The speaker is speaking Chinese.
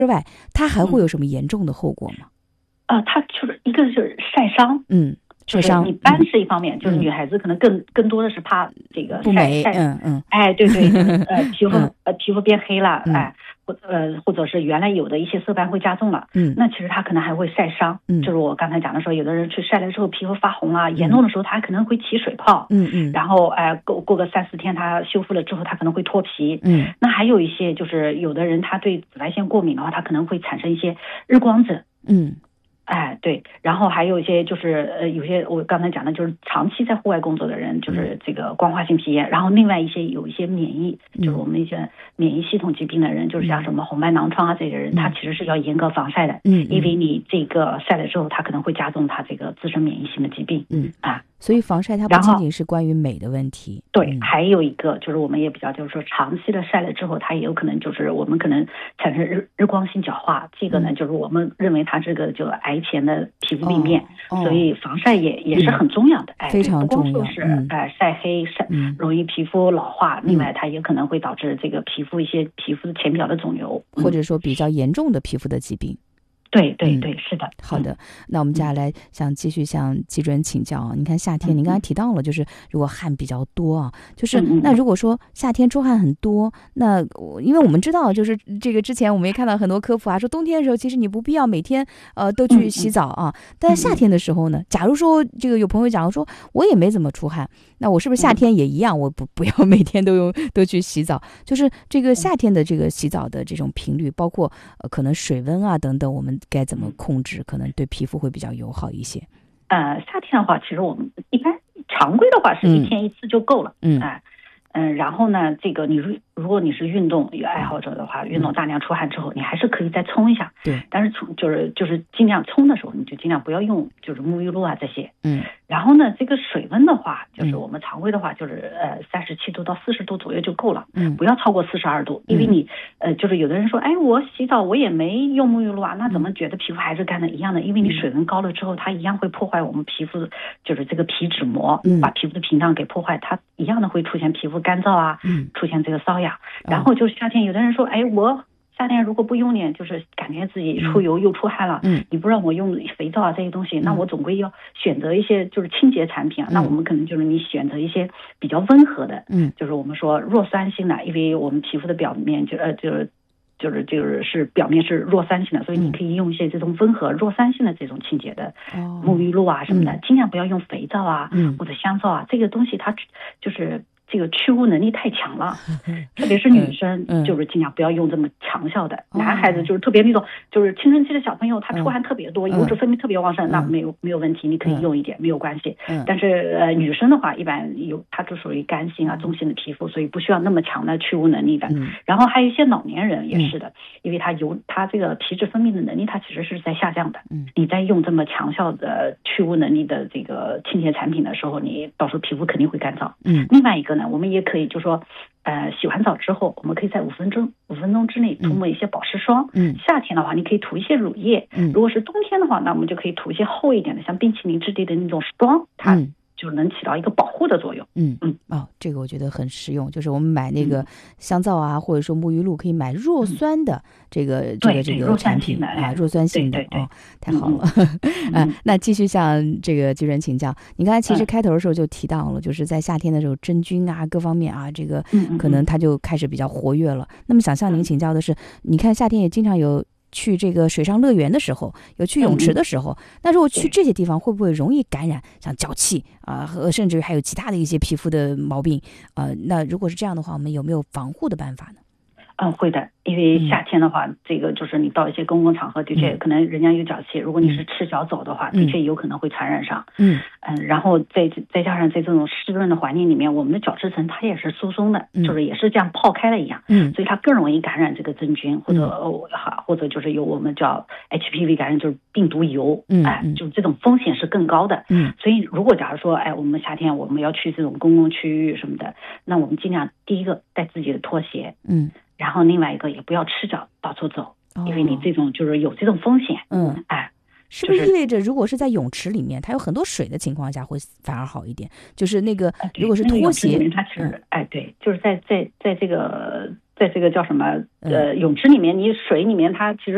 之外，它还会有什么严重的后果吗？ 它就是一个就是晒伤， 晒伤， 你斑是一方面，就是女孩子可能更多的是怕这个不美， 对，皮肤变黑了，或者是原来有的一些色斑会加重了，那其实它可能还会晒伤，就是我刚才讲的时候，有的人去晒了之后皮肤发红啊，严重的时候它还可能会起水泡，然后过个3-4天它修复了之后，它可能会脱皮，那还有一些就是有的人他对紫外线过敏的话，他可能会产生一些日光疹，对，然后还有一些就是有些我刚才讲的就是长期在户外工作的人，就是这个光化性皮炎，然后另外有一些免疫，就是我们一些免疫系统疾病的人，就是像什么红斑狼疮啊这些人，他其实是要严格防晒的，因为你这个晒了之后，他可能会加重他这个自身免疫性的疾病， 所以防晒它不仅仅是关于美的问题， 对，还有一个就是我们也比较就是说长期的晒了之后，它也有可能就是我们可能产生日光性角化，这个呢就是我们认为它这个就癌前的皮肤病变，所以防晒也是很重要的， 非常重要， 不光说是晒黑容易皮肤老化，另外它也可能会导致这个皮肤的浅表的肿瘤， 或者说比较严重的皮肤的疾病。 对，是的。 好的，那我们接下来想继续向季主任请教啊。您看夏天，您刚才提到了，就是如果汗比较多啊，就是那如果说夏天出汗很多，那因为我们知道，就是这个之前我们也看到很多科普啊，说冬天的时候其实你不必要每天都去洗澡啊，但夏天的时候呢，假如说这个有朋友讲说我也没怎么出汗，那我是不是夏天也一样，我不要每天都去洗澡？就是这个夏天的这个洗澡的这种频率，包括可能水温啊等等，我们该怎么控制，可能对皮肤会比较友好一些？ 夏天的话，其实我们一般常规的话是1天1次就够了，然后呢，这个如果你是运动爱好者的话，运动大量出汗之后，你还是可以再冲一下。 对， 但是就是尽量冲的时候，你就尽量不要用就是沐浴露啊这些。然后呢，这个水温的话，就是我们常规的话，就是37度到40度左右就够了。不要超过42度，因为你就是有的人说，哎，我洗澡我也没用沐浴露啊，那怎么觉得皮肤还是干的一样的？因为你水温高了之后，它一样会破坏我们皮肤就是这个皮脂膜，把皮肤的屏障给破坏，它一样的会出现皮肤干燥啊，出现这个瘙痒。然后就是夏天，有的人说，哎，我夏天如果不用点，就是感觉自己出油又出汗了，你不让我用肥皂啊这些东西，那我总归要选择一些就是清洁产品啊。那我们可能就是你选择一些比较温和的，就是我们说弱酸性的，因为我们皮肤的表面就是表面是弱酸性的，所以你可以用一些这种温和弱酸性的这种清洁的沐浴露啊什么的，尽量不要用肥皂啊或者香皂啊，这个东西它就是这个去污能力太强了，特别是女生，就是尽量不要用这么强效的。男孩子就是特别那种，就是青春期的小朋友，他出汗特别多，油脂分泌特别旺盛，那没有问题，你可以用一点，没有关系。但是女生的话，一般她就属于干性啊、中性的皮肤，所以不需要那么强的去污能力的。然后还有一些老年人也是的，因为他这个皮脂分泌的能力，它其实是在下降的。你在用这么强效的去污能力的这个清洁产品的时候，你到时候皮肤肯定会干燥。另外一个呢，我们也可以就说，洗完澡之后，我们可以在5分钟之内涂抹一些保湿霜。夏天的话，你可以涂一些乳液。如果是冬天的话，那我们就可以涂一些厚一点的，像冰淇淋质地的那种霜，它就能起到一个保护的作用。 这个我觉得很实用，就是我们买那个香皂啊，或者说沐浴露，可以买弱酸的这个产品啊，弱酸性的太好了。那继续向这个季主任请教，你刚才其实开头的时候就提到了，就是在夏天的时候真菌啊各方面啊，这个可能它就开始比较活跃了。那么想向您请教的是，你看夏天也经常有去这个水上乐园的时候，有去泳池的时候，那如果去这些地方会不会容易感染像脚气啊，甚至还有其他的一些皮肤的毛病那如果是这样的话，我们有没有防护的办法呢？ 会的，因为夏天的话，这个就是你到一些公共场合，的确可能人家有脚气，如果你是赤脚走的话，的确有可能会传染上。然后再加上在这种湿润的环境里面，我们的角质层它也是疏松的，就是也是这样泡开了一样，所以它更容易感染这个真菌，或者就是有我们叫 HPV 感染，就是病毒疣，就是这种风险是更高的。所以如果假如说，我们夏天我们要去这种公共区域什么的，那我们尽量第一个带自己的拖鞋，然后另外一个也不要赤脚到处走，因为你这种就是有这种风险。 是不是意味着如果是在泳池里面它有很多水的情况下会反而好一点？就是那个如果是拖鞋， 它其实对，就是在这个叫什么泳池里面，你水里面它其实